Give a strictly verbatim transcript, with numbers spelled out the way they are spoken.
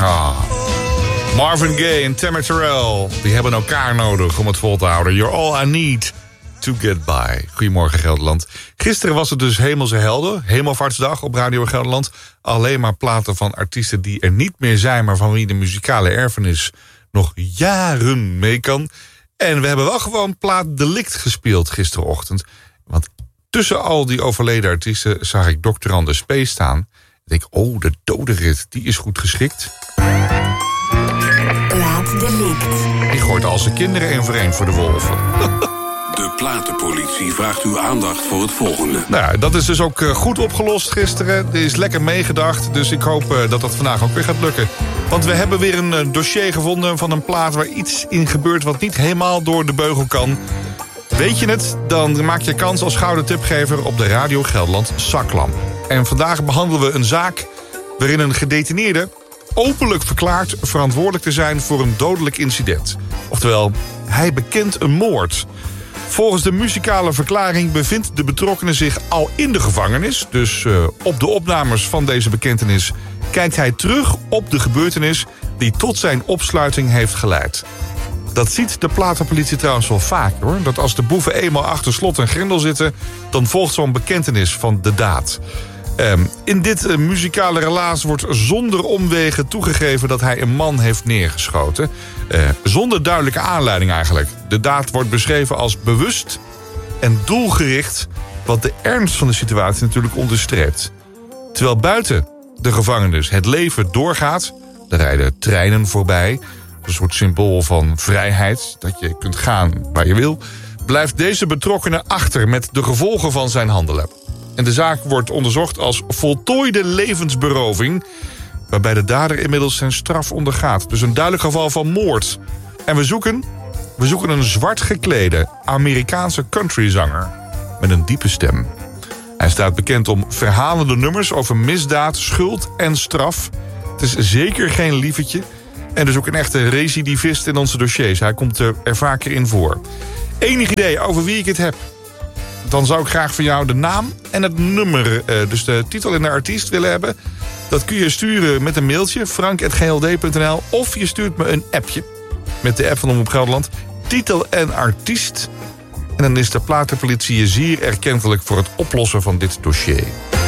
Ah. Marvin Gaye en Tammy Terrell, die hebben elkaar nodig om het vol te houden. You're all I need to get by. Goedemorgen Gelderland. Gisteren was het dus Hemelse Helden, Hemelvaartsdag op Radio Gelderland. Alleen maar platen van artiesten die er niet meer zijn, maar van wie de muzikale erfenis nog jaren mee kan. En we hebben wel gewoon plaat Delict gespeeld gisterochtend. Want tussen al die overleden artiesten zag ik dokter Anders P. staan. Ik denk, oh, de dodenrit, die is goed geschikt. Plaat Delict. Die gooit al zijn kinderen één voor één voor de wolven. De platenpolitie vraagt uw aandacht voor het volgende. Nou ja, dat is dus ook goed opgelost gisteren. Er is lekker meegedacht, dus ik hoop dat dat vandaag ook weer gaat lukken. Want we hebben weer een dossier gevonden van een plaat waar iets in gebeurt wat niet helemaal door de beugel kan. Weet je het? Dan maak je kans als gouden tipgever op de Radio Gelderland zaklamp. En vandaag behandelen we een zaak waarin een gedetineerde openlijk verklaart verantwoordelijk te zijn voor een dodelijk incident. Oftewel, hij bekent een moord. Volgens de muzikale verklaring bevindt de betrokkenen zich al in de gevangenis. Dus uh, op de opnames van deze bekentenis kijkt hij terug op de gebeurtenis die tot zijn opsluiting heeft geleid. Dat ziet de platenpolitie trouwens wel vaak, hoor. Dat als de boeven eenmaal achter slot en grendel zitten, dan volgt zo'n bekentenis van de daad. Um, in dit uh, muzikale relaas wordt zonder omwegen toegegeven dat hij een man heeft neergeschoten. Uh, zonder duidelijke aanleiding eigenlijk. De daad wordt beschreven als bewust en doelgericht, wat de ernst van de situatie natuurlijk onderstreept. Terwijl buiten de gevangenis het leven doorgaat, er rijden treinen voorbij, een soort symbool van vrijheid, dat je kunt gaan waar je wil, blijft deze betrokkenen achter met de gevolgen van zijn handelen. En de zaak wordt onderzocht als voltooide levensberoving, waarbij de dader inmiddels zijn straf ondergaat. Dus een duidelijk geval van moord. En we zoeken, we zoeken een zwart geklede Amerikaanse countryzanger met een diepe stem. Hij staat bekend om verhalende nummers over misdaad, schuld en straf. Het is zeker geen lievertje. En dus ook een echte recidivist in onze dossiers. Hij komt er vaker in voor. Enig idee over wie ik het heb? Dan zou ik graag van jou de naam en het nummer, dus de titel en de artiest willen hebben. Dat kun je sturen met een mailtje, frank at g l d punt n l. Of je stuurt me een appje met de app van Omroep Gelderland. Titel en artiest. En dan is de platenpolitie je zeer erkentelijk voor het oplossen van dit dossier.